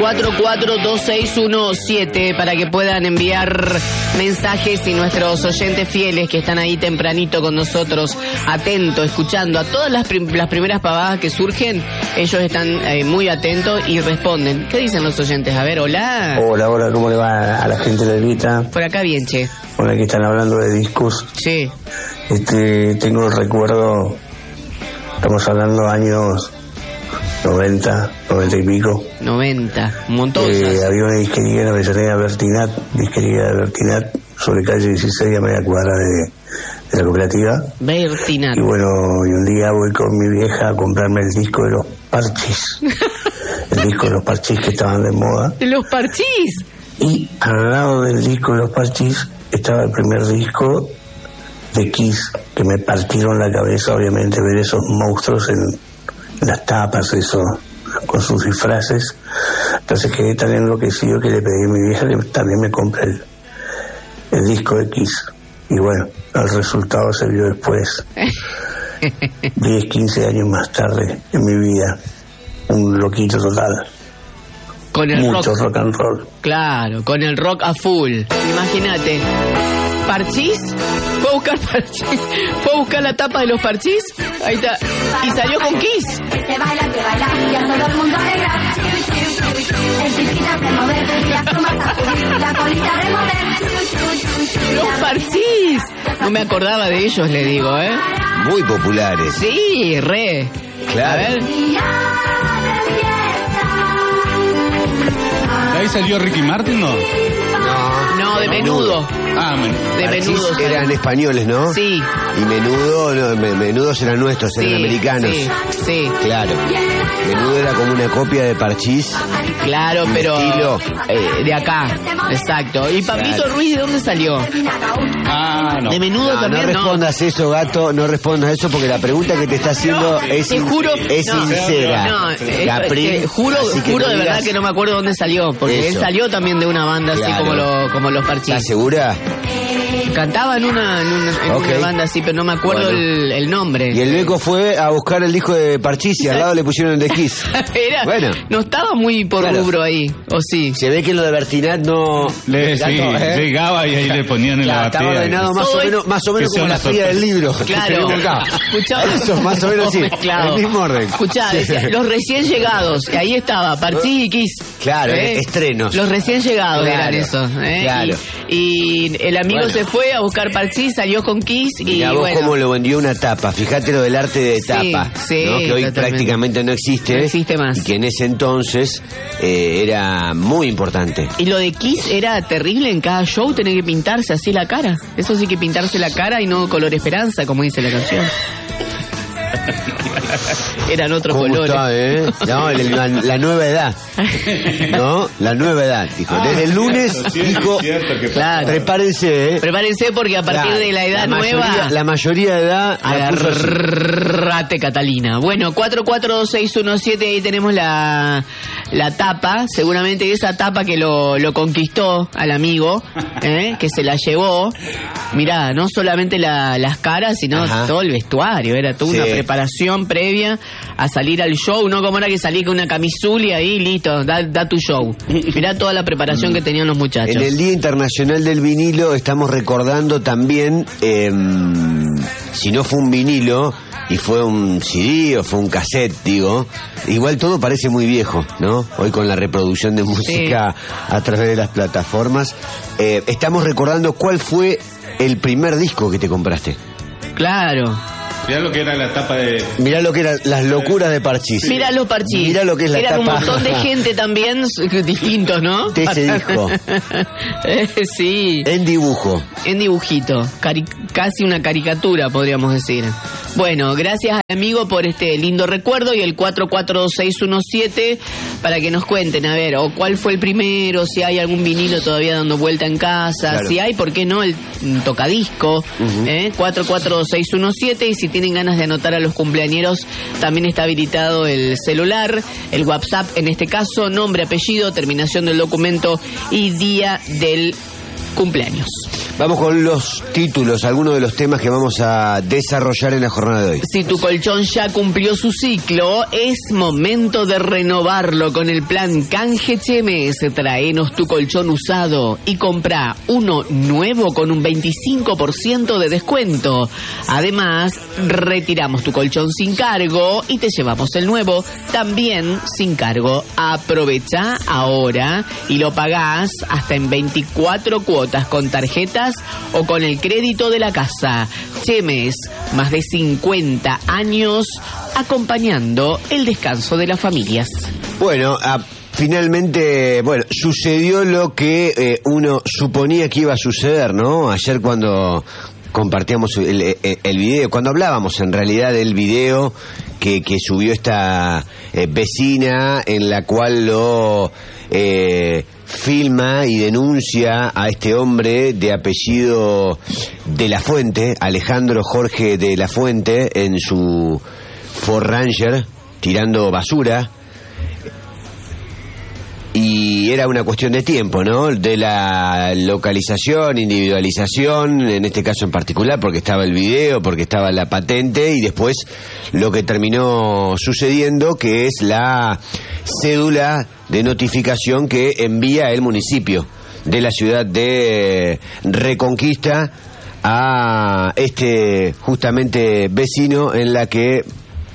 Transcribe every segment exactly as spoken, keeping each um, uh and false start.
cuatro cuatro dos seis uno siete para que puedan enviar mensajes y nuestros oyentes fieles que están ahí tempranito con nosotros, atentos, escuchando a todas las, prim- las primeras pavadas que surgen, ellos están eh, muy atentos y responden. ¿Qué dicen los oyentes? A ver, hola. Hola, hola, ¿cómo le va a la gente de Elvita? Por acá bien, che. Hola, aquí están hablando de discos. Sí. Este, tengo el recuerdo, estamos hablando años noventa, noventa y pico. noventa, un montón. Eh, había una disquería en Avellaneda, Bertinat, disquería de Bertinat, sobre calle dieciséis a media cuadra de, de la cooperativa. Bertinat. Y bueno, y un día voy con mi vieja a comprarme el disco de los Parchís. El disco de los Parchís que estaban de moda. ¿De los Parchís? Y al lado del disco de los Parchís estaba el primer disco de Kiss, que me partieron la cabeza, obviamente, ver esos monstruos en, en las tapas, eso, con sus disfraces. Entonces quedé tan enloquecido que le pedí a mi vieja que también me compre el, el disco de Kiss. Y bueno, el resultado se vio después, diez, quince años más tarde en mi vida. Un loquito total. Con el Mucho rock. rock and roll. Claro, con el rock a full. Imagínate. ¿Parchís? Fue a buscar Parchís. Fue a buscar la tapa de los Parchís. Ahí está. Y salió con Kiss. Se baila, se baila, y a todo el mundo alegra. El chiquita se mover, y las plumas a subir, la colita remover. Los Parchís. No me acordaba de ellos, le digo, ¿eh? Muy populares. Sí, re. Claro. A ver. ¿De ahí salió Ricky Martin, no? No, No, de menudo. Ah, men. De Parchís menudo. salió. eran españoles, ¿no? Sí. Y menudo, no, me- menudos eran nuestros, Sí, eran americanos. Sí, sí. Claro. Menudo era como una copia de Parchís. Claro, Un pero estilo. eh, de acá, exacto. ¿Y Pablito Claro. Ruiz de dónde salió? Ah, no. De menudo No, no también, ¿no? respondas eso, gato, no respondas eso porque la pregunta que te está haciendo es, Te sin- juro, es no, sincera. No, eh, Capri, eh, juro, así que juro no de verdad digas- que no me acuerdo dónde salió, porque él Eso. salió también de una banda así Claro. como, lo, como los Parchís. ¿Estás segura? Cantaba en una, en una, en Ok. una banda así, pero no me acuerdo Bueno. el, el nombre. Y el Beco fue a buscar el disco de Parchís y al lado le pusieron el de Kiss. Era, Bueno. no estaba muy por Claro. rubro ahí, ¿o sí? Se ve que lo de Bertinat no... Le, Gato, sí, ¿eh? llegaba y ahí le ponían en Claro, la estaba batea. ordenado más o Todo menos, más o que menos sea como una la feria del sorpresa. libro. Claro. Tenemos acá. Escuchaba- Eso, más o menos sí. Mezclado. El mismo orden. Escuchá, Sí. decía, los recién llegados, y ahí estaba, Parchís y Kiss. Claro, estrenos. Los recién llegados Claro, eran esos. ¿eh? claro. Y, y el amigo Bueno. se fue a buscar Parchís, salió con Kiss y Mirá vos bueno. cómo lo vendió una tapa. Fíjate lo del arte de Sí, tapa, sí, ¿no? Que hoy totalmente. prácticamente no existe. No existe más. Y que en ese entonces eh, era muy importante. Y lo de Kiss era terrible en cada show, tener que pintarse así la cara. Eso sí que pintarse la cara y no color esperanza, como dice la canción. Eran otros ¿Cómo colores. está, eh? No, el- la, la nueva edad. ¿No? La nueva edad, dijo. Desde el lunes, Eso sí es dijo, cierto que Claro. prepárense, ¿eh? Prepárense porque a partir Claro, de la edad la nueva... mayoría, la mayoría de edad la puso así. Agarrate, Catalina. Bueno, cuatro cuatro dos seis uno siete, ahí tenemos la, la tapa. Seguramente esa tapa que lo, lo conquistó al amigo, ¿eh? Que se la llevó. Mirá, no solamente la- las caras, sino Ajá. todo el vestuario. Era toda Sí. una preparación previa a salir al show, no como era que salí con una camisula y ahí, listo, da, da tu show. Mirá toda la preparación que tenían los muchachos. En el Día Internacional del Vinilo estamos recordando también, eh, si no fue un vinilo y fue un C D o fue un cassette, digo, igual todo parece muy viejo, ¿no? Hoy con la reproducción de música a través de las plataformas, eh, estamos recordando cuál fue el primer disco que te compraste. Claro. Mirá lo que era la tapa de... Mirá lo que eran las locuras de Parchís. Mira los Parchís. Mirá lo que es la Eran tapa. un montón de gente también distintos, ¿no? De ese disco. Eh, sí, En dibujo. en dibujito, cari- casi una caricatura podríamos decir. Bueno, gracias al amigo por este lindo recuerdo y el cuatro cuatro dos seis uno siete para que nos cuenten, a ver, o cuál fue el primero, si hay algún vinilo todavía dando vuelta en casa, Claro. si hay, ¿por qué no? El mm, tocadisco, ¿eh? cuatro cuatro dos seis uno siete y si tienen ganas de anotar a los cumpleañeros, también está habilitado el celular, el WhatsApp en este caso, nombre, apellido, terminación del documento y día del cumpleaños. Vamos con los títulos, algunos de los temas que vamos a desarrollar en la jornada de hoy. Si tu colchón ya cumplió su ciclo, es momento de renovarlo con el plan Canje H M S. Traenos tu colchón usado y compra uno nuevo con un veinticinco por ciento de descuento. Además, retiramos tu colchón sin cargo y te llevamos el nuevo también sin cargo. Aprovecha ahora y lo pagás hasta en veinticuatro cuotas con tarjetas o con el crédito de la casa. Chemes, más de cincuenta años acompañando el descanso de las familias. Bueno, a, finalmente, bueno, sucedió lo que eh, uno suponía que iba a suceder, ¿no? Ayer cuando compartíamos el, el, el video, cuando hablábamos en realidad del video que, que subió esta eh, vecina, en la cual lo eh, filma y denuncia a este hombre de apellido de la Fuente, Alejandro Jorge de la Fuente, en su Ford Ranger, tirando basura. Y era una cuestión de tiempo, ¿no? De la localización, individualización, en este caso en particular, porque estaba el video, porque estaba la patente, y después lo que terminó sucediendo, que es la cédula de notificación que envía el municipio de la ciudad de Reconquista a este justamente vecino, en la que,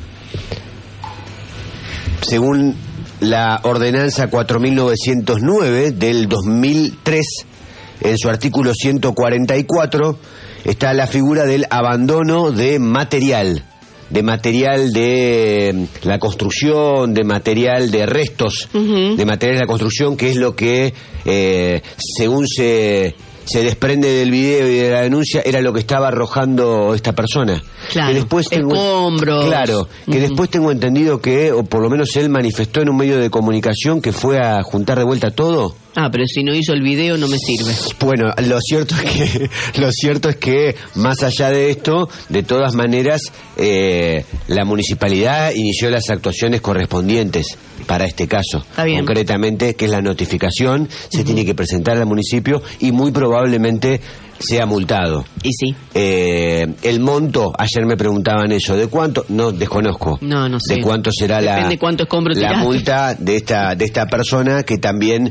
según la ordenanza cuatro mil novecientos nueve del dos mil tres, en su artículo ciento cuarenta y cuatro, está la figura del abandono de material, de material de la construcción, de material de restos, uh-huh. de material de la construcción, que es lo que, eh, según se... se desprende del video y de la denuncia, era lo que estaba arrojando esta persona. Claro, que después tengo, escombros. Claro, que uh-huh. después tengo entendido que, o por lo menos él manifestó en un medio de comunicación, que fue a juntar de vuelta todo. Ah, pero si no hizo el video no me sirve. Bueno, lo cierto es que, lo cierto es que más allá de esto, de todas maneras, eh, la municipalidad inició las actuaciones correspondientes para este caso. Está bien. Concretamente, que es la notificación, se uh-huh. tiene que presentar al municipio y muy probablemente sea multado. Y sí. Eh, el monto, ayer me preguntaban eso, ¿de cuánto? No, desconozco. No, no sé. ¿De cuánto será Depende la, cuánto escombro la tiraste. multa de esta, de esta persona que también,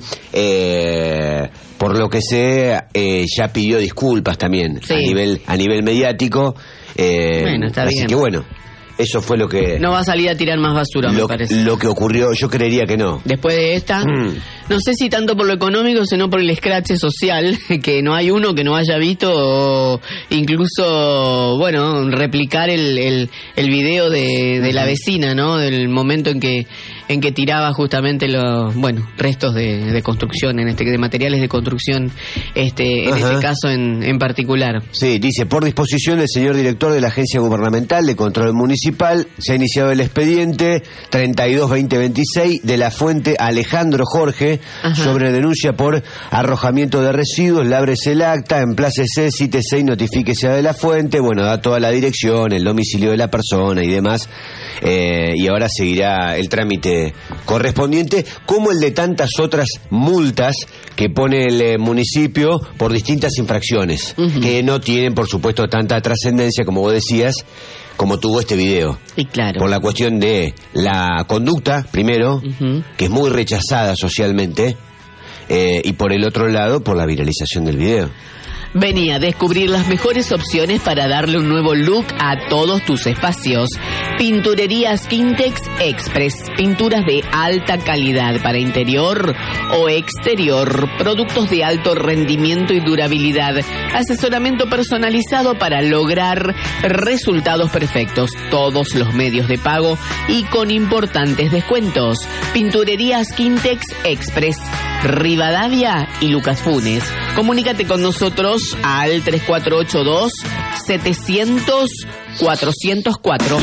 eh, por lo que sé, eh, ya pidió disculpas también, sí. a nivel, a nivel mediático. Eh, bueno, está así bien. que bueno, eso fue lo que... No va a salir a tirar más basura, lo, me parece. Lo que ocurrió, yo creería que no. Después de esta, mm. no sé si tanto por lo económico, sino por el escrache social, que no hay uno que no haya visto, o incluso, bueno, replicar el, el, el video de, de la vecina, ¿no? Del momento en que en que tiraba justamente los, bueno, restos de, de construcción, en este de materiales de construcción, este en Ajá. este caso en, en particular. Sí, dice, por disposición del señor director de la Agencia Gubernamental de Control Municipal, se ha iniciado el expediente treinta y dos veinte veintiséis de la Fuente Alejandro Jorge, Ajá. sobre denuncia por arrojamiento de residuos. Lábrese el acta, emplácese, cítese y notifíquese de la Fuente. Bueno, da toda la dirección, el domicilio de la persona y demás. Eh, y ahora seguirá el trámite correspondiente, como el de tantas otras multas que pone el eh, municipio por distintas infracciones, uh-huh. que no tienen, por supuesto, tanta trascendencia, como vos decías, como tuvo este video. Y claro. Por la cuestión de la conducta, primero, uh-huh. que es muy rechazada socialmente, eh, y por el otro lado, por la viralización del video. Vení a descubrir las mejores opciones para darle un nuevo look a todos tus espacios. Pinturerías Quintex Express. Pinturas de alta calidad para interior o exterior. Productos de alto rendimiento y durabilidad. Asesoramiento personalizado para lograr resultados perfectos. Todos los medios de pago y con importantes descuentos. Pinturerías Quintex Express. Rivadavia y Lucas Funes. Comunícate con nosotros al tres cuatro ocho dos, setecientos, cuatrocientos cuatro.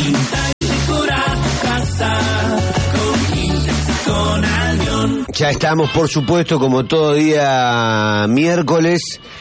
Ya estamos, por supuesto, como todo día miércoles,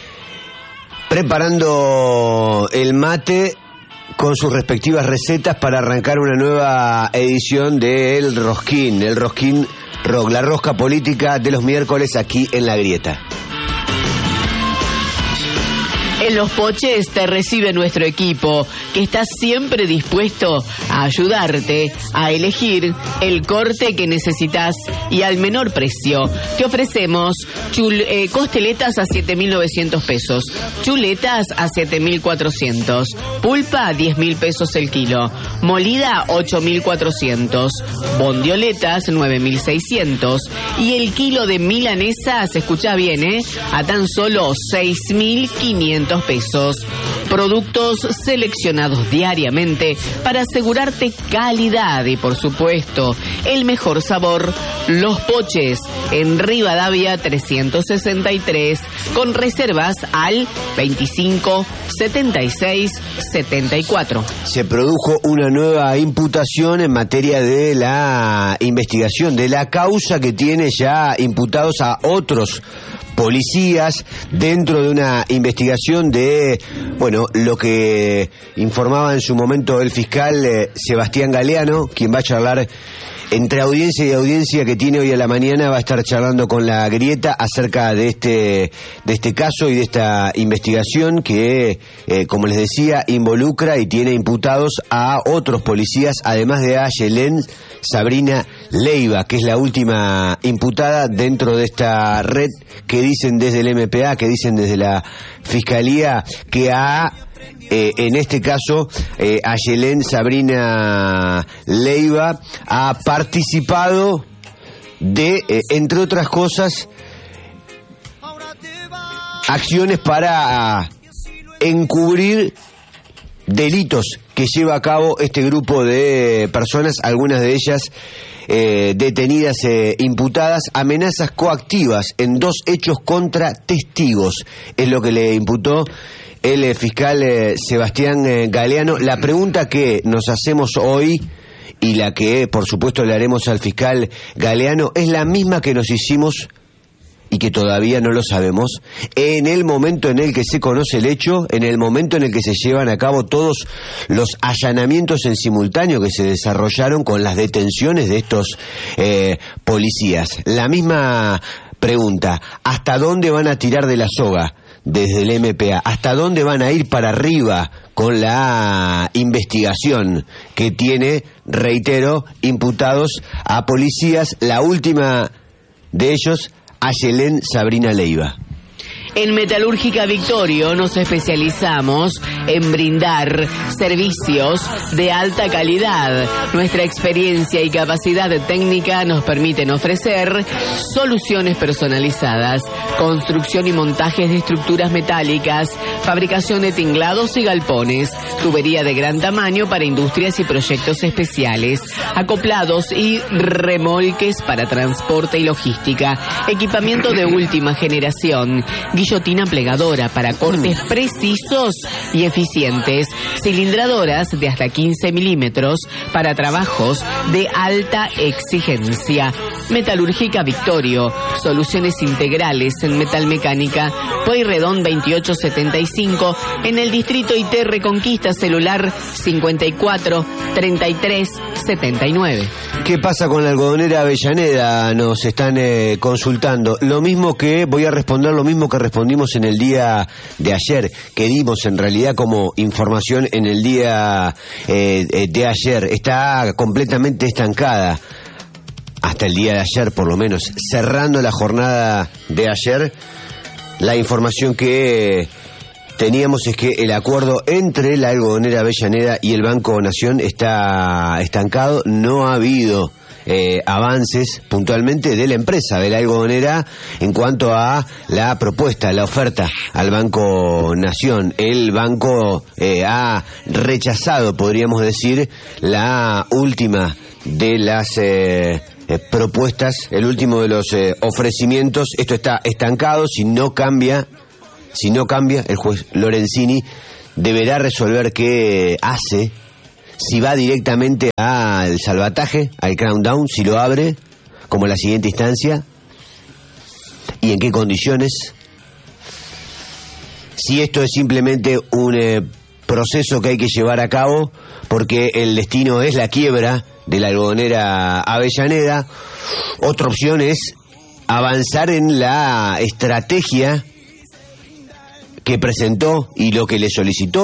preparando el mate con sus respectivas recetas para arrancar una nueva edición del Rosquín, el Rosquín Rock, la rosca política de los miércoles aquí en La Grieta. En Los Poches te recibe nuestro equipo, que está siempre dispuesto a ayudarte a elegir el corte que necesitas y al menor precio. Te ofrecemos chul eh, costeletas a siete mil novecientos pesos, chuletas a siete mil cuatrocientos, pulpa a diez mil pesos el kilo, molida ocho mil cuatrocientos, bondioletas nueve mil seiscientos y el kilo de milanesas, escucha bien, ¿eh? A tan solo seis mil quinientos pesos. Productos seleccionados diariamente para asegurarte calidad y, por supuesto, el mejor sabor. Los Poches, en Rivadavia trescientos sesenta y tres, con reservas al veinticinco setenta y seis setenta y cuatro. Se produjo una nueva imputación en materia de la investigación de la causa que tiene ya imputados a otros policías dentro de una investigación de, bueno, lo que informaba en su momento el fiscal eh, Sebastián Galeano, quien va a charlar entre audiencia y audiencia que tiene hoy a la mañana. Va a estar charlando con La Grieta acerca de este de este caso y de esta investigación que, eh, como les decía, involucra y tiene imputados a otros policías, además de a Yelén Sabrina Leiva, que es la última imputada dentro de esta red que dicen desde el M P A, que dicen desde la Fiscalía, que ha... Eh, en este caso, eh, Ayelén Sabrina Leiva ha participado de, eh, entre otras cosas, acciones para encubrir delitos que lleva a cabo este grupo de personas, algunas de ellas eh, detenidas, eh, imputadas, amenazas coactivas en dos hechos contra testigos, es lo que le imputó el eh, fiscal eh, Sebastián eh, Galeano. La pregunta que nos hacemos hoy y la que por supuesto le haremos al fiscal Galeano es la misma que nos hicimos y que todavía no lo sabemos en el momento en el que se conoce el hecho, en el momento en el que se llevan a cabo todos los allanamientos en simultáneo que se desarrollaron con las detenciones de estos eh, policías. La misma pregunta: ¿hasta dónde van a tirar de la soga desde el M P A? ¿Hasta dónde van a ir para arriba con la investigación que tiene, reitero, imputados a policías? La última de ellos, Ayelén Sabrina Leiva. En Metalúrgica Victorio nos especializamos en brindar servicios de alta calidad. Nuestra experiencia y capacidad técnica nos permiten ofrecer soluciones personalizadas, construcción y montajes de estructuras metálicas, fabricación de tinglados y galpones, tubería de gran tamaño para industrias y proyectos especiales, acoplados y remolques para transporte y logística, equipamiento de última generación, guillotina plegadora para cortes precisos y eficientes, cilindradoras de hasta quince milímetros para trabajos de alta exigencia. Metalúrgica Victorio, soluciones integrales en metalmecánica, Pueyrredón veintiocho setenta y cinco, en el distrito I T Reconquista, celular cincuenta y cuatro treinta y tres setenta y nueve. ¿Qué pasa con la algodonera Avellaneda? Nos están eh, consultando. Lo mismo que, voy a responder lo mismo que respondimos en el día de ayer, que dimos en realidad como información en el día eh, de ayer. Está completamente estancada, hasta el día de ayer por lo menos, cerrando la jornada de ayer. La información que teníamos es que el acuerdo entre la algodonera Avellaneda y el Banco Nación está estancado. No ha habido eh, avances puntualmente de la empresa, de la algodonera, en cuanto a la propuesta, la oferta al Banco Nación. El banco eh, ha rechazado, podríamos decir, la última de las eh, eh, propuestas, el último de los eh, ofrecimientos. Esto está estancado. Si no cambia Si no cambia, el juez Lorenzini deberá resolver qué hace, si va directamente al salvataje, al crown down, si lo abre como la siguiente instancia, y en qué condiciones. Si esto es simplemente un eh, proceso que hay que llevar a cabo, porque el destino es la quiebra de la algodonera Avellaneda. Otra opción es avanzar en la estrategia que presentó y lo que le solicitó